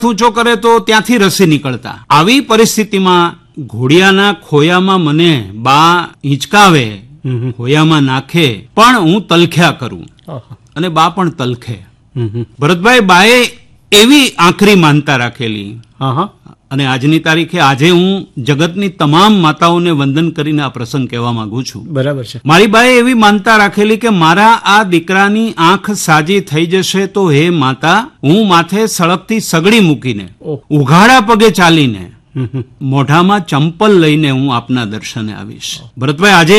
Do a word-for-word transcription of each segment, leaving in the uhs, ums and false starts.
ઊંચો કરે તો ત્યાંથી રસી નીકળતા. આવી પરિસ્થિતિમાં ઘોડિયાના ખોયામાં મને બા હિંચકાવે, ખોયામાં નાખે, પણ હું તલખ્યા કરું અને બા પણ તલખે. ભરતભાઈ, બાએ એવી આખરી માનતા રાખેલી અને આજની તારીખે આજે હું જગતની તમામ માતાઓને વંદન કરીને આ પ્રસંગ કહેવા માંગુ છું. બરાબર છે. મારી બાએ એવી માનતા રાખેલી કે મારા આ દીકરાની આંખ સાજી થઈ જશે તો હે માતા, હું માથે સળગતી સગડી મૂકીને, ઉઘાડા પગે ચાલીને, મોઢામાં ચંપલ લઈને હું આપના દર્શને આવીશ. ભરતભાઈ,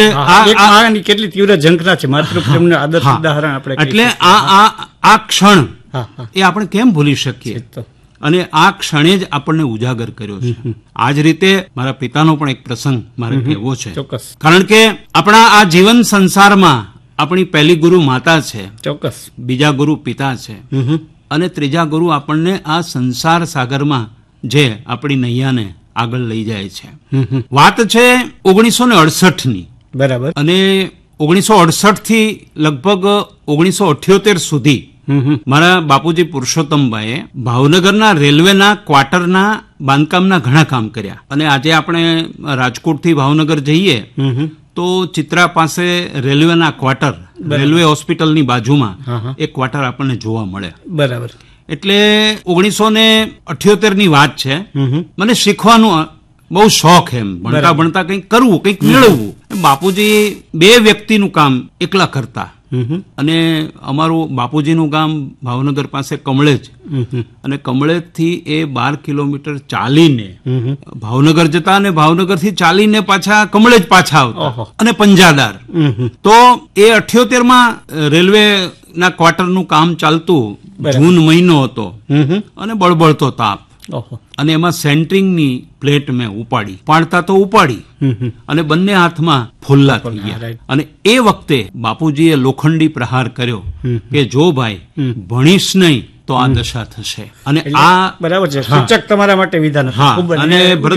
આજે કેટલી તીવ્ર ઝંખના છે માતૃપ્રેમનું આદર્શ ઉદાહરણ આપણે. એટલે આ આ ક્ષણ એ આપણે કેમ ભૂલી શકીએ? અને આ ક્ષણે જ આપણને ઉજાગર કર્યો છે. આ જ રીતે મારા પિતાનો પણ એક પ્રસંગ મારે કહેવો છે. ચોક્કસ. કારણ કે આપણા આ જીવન સંસારમાં આપણી પહેલી ગુરુ માતા છે, ચોક્કસ, બીજા ગુરુ પિતા છે, અને ત્રીજા ગુરુ આપણને આ સંસાર સાગરમાં જે આપણી નૈયાને આગળ લઈ જાય છે. વાત છે ઓગણીસો ને અડસઠ ની. બરાબર. અને ઓગણીસો અડસઠ થી લગભગ ઓગણીસો અઠ્યોતેર સુધી મારા બાપુજી પુરુષોત્તમભાઈએ ભાવનગરના રેલવેના ક્વાર્ટરના બાંધકામના ઘણા કામ કર્યા. અને આજે આપણે રાજકોટથી ભાવનગર જઈએ તો ચિત્રા પાસે રેલવેના ક્વાર્ટર, રેલવે હોસ્પિટલની બાજુમાં એક ક્વાર્ટર આપણને જોવા મળે. બરાબર. એટલે ઓગણીસો ને અઠ્યોતેર ની વાત છે. મને શીખવાનું બહુ શોખ, એમ ભણતા ભણતા કંઈક કરવું, કંઈક મેળવવું. બાપુજી બે વ્યક્તિનું કામ એકલા કરતા. અને અમારું બાપુજીનું ગામ ભાવનગર પાસે કમળેજ, અને કમળેજ થી એ બાર કિલોમીટર ચાલીને ભાવનગર જતા અને ભાવનગર થી ચાલીને પાછા કમળેજ પાછા આવતા, અને પંજાદાર. તો એ અઠ્યોતેર માં રેલવે ના ક્વાર્ટર નું કામ ચાલતું. જૂન મહિનો હતો અને બળબળતો તાપ, અને એમાં સેન્ટરિંગની પ્લેટ મેં ઉપાડી, પાડતા તો ઉપાડી, અને બંને હાથમાં ફોલ્લા થઈ ગયા. અને એ વખતે બાપુજીએ લોખંડી પ્રહાર કર્યો કે જો ભાઈ ભણીશ નહીં તો આ દશા થશે. અને આ બરાબર છે, સૂચક તમારા માટે વિધાન. અને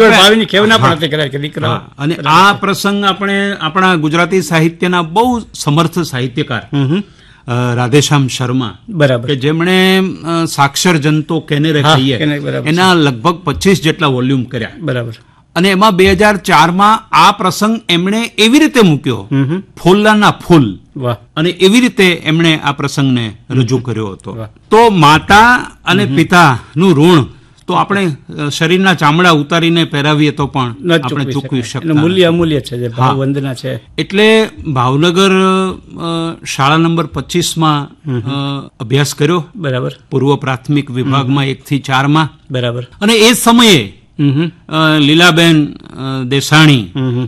અને આ પ્રસંગ આપણે આપણા ગુજરાતી સાહિત્યના બહુ સમર્થ સાહિત્યકાર રાધેશ્યામ શર્મા, બરાબર, કે જેમણે સાક્ષર જનતો કેને રે કહીએ એના લગભગ પચીસ જેટલા વોલ્યુમ કર્યા. બરાબર. અને એમાં બે હજાર ચાર માં આ પ્રસંગ એમણે એવી રીતે મૂક્યો, ફૂલના ફૂલ, અને એવી રીતે એમણે આ પ્રસંગને રજૂ કર્યો હતો. તો માતા અને પિતાનું ઋણ તો આપણે શરીરના ચામડા ઉતારીને પહેરાવીએ તો પણ આપણે ચૂકવી શકતા. મૂલ્ય અમૂલ્ય છે, વંદના છે. એટલે ભાવનગર શાળા નંબર પચીસ માં અભ્યાસ કર્યો. બરાબર. પૂર્વ પ્રાથમિક વિભાગમાં એક થી ચાર માં. બરાબર. અને એ સમયે લીલાબેન દેસાણી,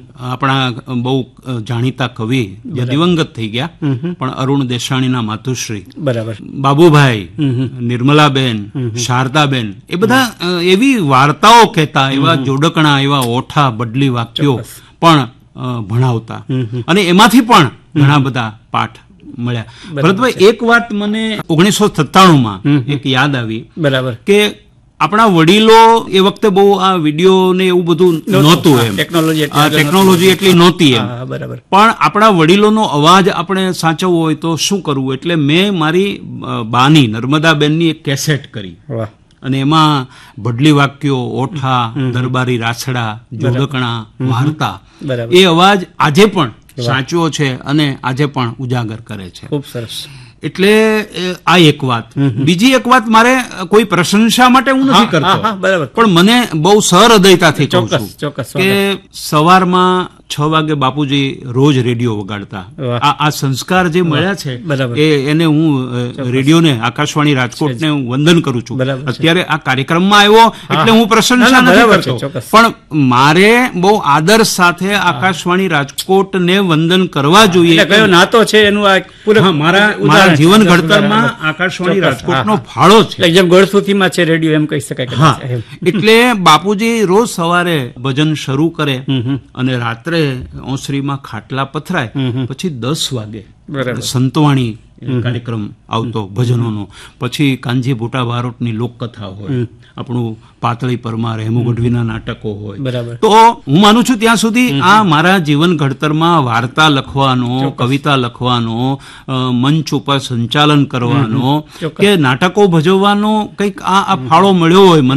આપણા બહુ જાણીતા કવિ, જે દિવંગત થઈ ગયા, પણ અરુણ દેસાણીના માતુશ્રી, બરાબર, બાબુભાઈ, નિર્મલાબેન, શારદાબેન, એ બધા એવી વાર્તાઓ કહેતા, એવા જોડકણા, એવા ઓઠા બદલી વાક્યો પણ ભણાવતા, અને એમાંથી પણ ઘણા બધા પાઠ મળ્યા. ભરતભાઈ, એક વાત મને ઓગણીસો સત્તાણું માં એક યાદ આવી. બરાબર. કે આપણા વડીલો એ વખતે બહુ આ વિડીયો ને એવું બધું નહોતું, એમ ટેકનોલોજી ટેકનોલોજી એટલી નહોતી એમ. બરાબર. પણ આપણા વડીલોનો અવાજ આપણે સાચવવો હોય તો શું કરવું? એટલે મેં મારી બાની નર્મદાબેનની એક કેસેટ કરી, અને એમાં બદલી વાક્યો, ઓઠા, દરબારી રાછડા, જોડકણા, વાર્તા, એ અવાજ આજે પણ સાચવો છે અને આજે પણ ઉજાગર કરે છે. ખૂબ સરસ. એટલે આ એક વાત. બીજી એક વાત, મારે કોઈ પ્રશંસા માટે હું નથી કરતો, બરાબર, પણ મને બહુ સહૃદયતાથી કહું છું કે સવારમાં છ વાગે બાપુજી રોજ રેડિયો વગાડતા. આ આ સંસ્કાર જે મળ્યા છે એ એને હું રેડિયોને, આકાશવાણી રાજકોટને હું વંદન કરું છું. અત્યારે આ કાર્યક્રમમાં આવ્યો એટલે હું પ્રશંસા નથી કરતો, પણ મારે બહુ આદર સાથે આકાશવાણી રાજકોટને વંદન કરવા જોઈએ. કયો નાતો છે એનું આ મારા મારા જીવન ઘડતરમાં આકાશવાણી રાજકોટનો ફાળો છે. જેમ ગળસુથીમાં છે રેડિયો, એમ કહી શકાય. એટલે બાપુજી રોજ સવારે ભજન શરૂ કરે અને રાત્રે રાત્રે ઓસરીમાં ખાટલા પથરાય પછી દસ વાગે બરાબર. સંતવાણી કાર્યક્રમ આવતો ભજનોનો, પછી કાનજી ભૂટા બારોટની લોકકથા હોય, આપણું પાતળી પરમાર હેમુ ગઢવીના નાટકો હોય. બરાબર. તો હું માનું છું ત્યાં સુધી આ મારા જીવન ઘડતરમાં વાર્તા લખવાનો, કવિતા લખવાનો, અ, મંચ ઉપર સંચાલન કરવાનો ચોક્કસ. કે નાટકો ભજવવાનો કંઈક આ આ ફાળો મળ્યો હોય મને